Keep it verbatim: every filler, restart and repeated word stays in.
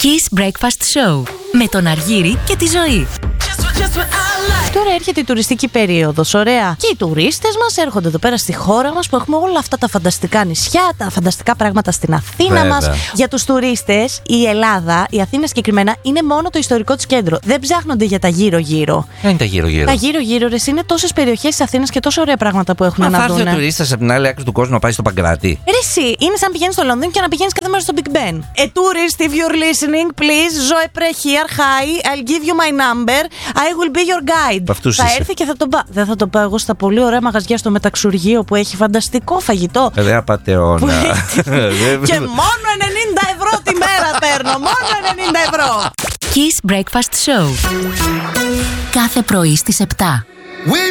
Kiss Breakfast Show με τον Αργύρη και τη Ζωή. Τώρα έρχεται η τουριστική περίοδος, ωραία. Και οι τουρίστες μας έρχονται εδώ πέρα στη χώρα μας που έχουμε όλα αυτά τα φανταστικά νησιά, τα φανταστικά πράγματα στην Αθήνα Βέβαια. μας. Για τους τουρίστες, η Ελλάδα, η Αθήνα συγκεκριμένα, είναι μόνο το ιστορικό της κέντρο. Δεν ψάχνονται για τα γύρω-γύρω. Δεν είναι τα γύρω-γύρω. Τα γύρω-γύρω, ρε, είναι τόσες περιοχές της Αθήνας και τόσο ωραία πράγματα που έχουν Μα να θα έρθει δουν. ο τουρίστας από την άλλη άκρη του κόσμου να πάει στο Παγκράτη. Ρε εσύ, είναι σαν πηγαίνεις στο Λονδίνο και να πηγαίνεις κάθε μέρα στο Big Ben. A tourist, if you're listening, please, Zoe Pre here, hi, I'll give you my number, I will be your guide. Αυτούς θα είσαι. έρθει και θα τον πάω. Δεν θα τον πάω εγώ στα πολύ ωραία μαγαζιά στο Μεταξουργείο που έχει φανταστικό φαγητό. Ρε απατεώνα. Και μόνο ενενήντα ευρώ τη μέρα παίρνω, μόνο ενενήντα ευρώ. Kiss Breakfast Show. Κάθε πρωί στις επτά.